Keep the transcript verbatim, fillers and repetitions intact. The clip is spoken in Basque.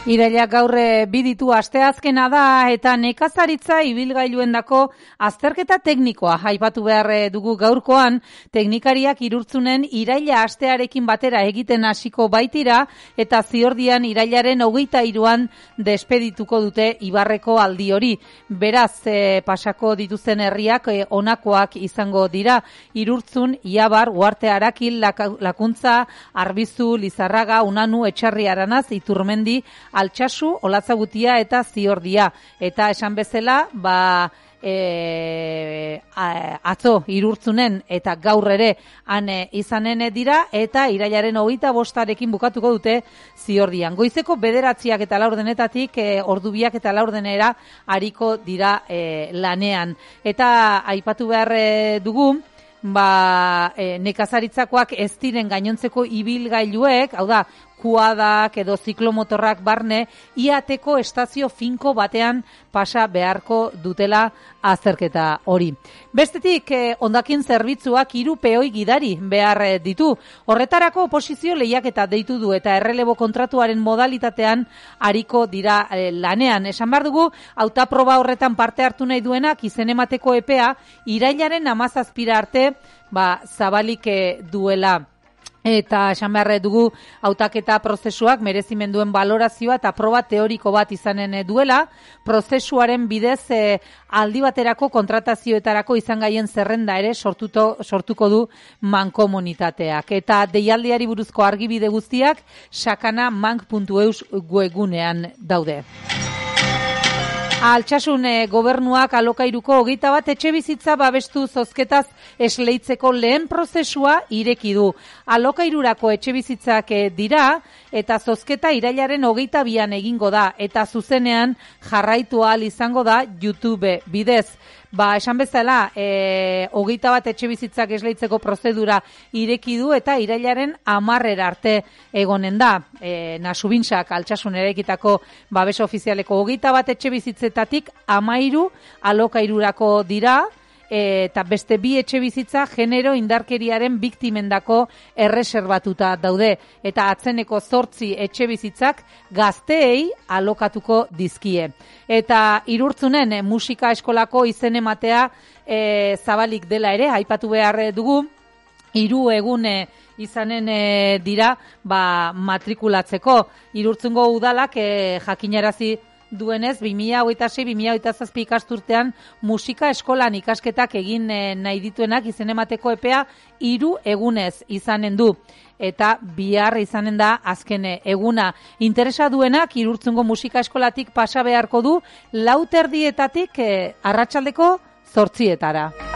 Irailak gaur biditu asteazkena da eta nekazaritza ibilgailuendako azterketa teknikoa aipatu behar dugu gaurkoan. Teknikariak Irurtzunen iraila astearekin batera egiten hasiko baitira eta Ziordian irailaren hogeita hiruan despedituko dute Ibarreko aldi hori. Beraz, eh, pasako dituzten herriak eh, onakoak izango dira. Irurtzun, Iabar, Uarte Arakil, Lakuntza, Arbizu, Lizarraga, Unanu, Etxarri Aranaz, Iturmendi, Altsasu, Olatzagutia eta Ziordia. Eta esan bezala, ba, e, atzo Irurtzunen eta gaur ere han izanen dira eta irailaren hogeita bostarekin bukatuko dute Ziordian. Goizeko bederatziak eta laurdenetatik e, ordubiak eta laurdenera ariko dira e, lanean. Eta aipatu behar e, dugu, ba, e, nekazaritzakoak ez diren gainontzeko ibilgailuek, hau da, kuadak edo ziklomotorrak barne, iateko estazio finko batean pasa beharko dutela azterketa hori. Bestetik, eh, hondakin zerbitzuak hiru peoi gidari behar eh, ditu. Horretarako oposizio lehiaketa deitu du eta errelebo kontratuaren modalitatean ariko dira eh, lanean. Esan behar dugu, hautaproba horretan parte hartu nahi duenak izen emateko epea irailaren hamazazpira arte ba, zabalik eh, duela. Eta esan behar dugu hautaketa prozesuak merezimenduen balorazioa eta proba teoriko bat izanen duela, prozesuaren bidez e, aldi baterako kontratazioetarako izan gaien zerrenda ere sortuto, sortuko du mankomunitateak. Eta deialdiari buruzko argibide guztiak sakana mank puntu eus webgunean daude. Altsasun eh, gobernuak alokairuko hogeita bat etxe bizitza babestu zozketaz esleitzeko lehen prozesua ireki du. Alokairurako etxe bizitzak eh, dira eta zozketa irailaren hogeita bian egingo da eta zuzenean jarraitu ahal izango da YouTube bidez. Ba, esan bezala, e, hogeita bat etxe bizitzak esleitzeko prozedura ireki du eta irailaren hamarrera arte egonen da. E, Nasubinsak Altsasun eraikitako babes ofizialeko hogeita bat etxe bizitzetatik hamairu alokairurako dira, eta beste bi etxe bizitza genero indarkeriaren biktimendako erreserbatuta daude. Eta atzeneko zortzi etxe bizitzak gazteei alokatuko dizkie. Eta Irurtzunen eh, musika eskolako izen ematea eh, zabalik dela ere, aipatu behar dugu, hiru egun eh, izanen eh, dira ba, matrikulatzeko. Irurtzungo udalak eh, jakinarazi duenez, bi mila hogeita sei bi mila hogeita zazpi ikasturtean musika eskolan ikasketak egin e, nahi dituenak izen emateko epea hiru egunez izanen du. Eta bihar izanen da azken eguna. Interesa duenak Irurtzungo musika eskolatik pasa beharko du lau terdietatik e, arratsaldeko zortzietara.